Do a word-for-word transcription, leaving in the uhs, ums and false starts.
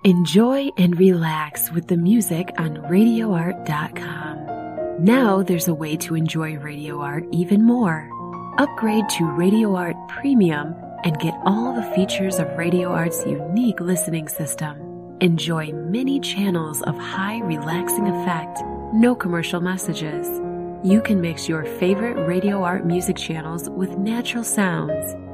Enjoy and relax with the music on radio art dot com. Now there's a way to enjoy Radio Art even more. Upgrade to Radio Art Premium and get all the features of Radio Art's unique listening system. Enjoy many channels of high relaxing effect, no commercial messages. You can mix your favorite Radio Art music channels with natural sounds,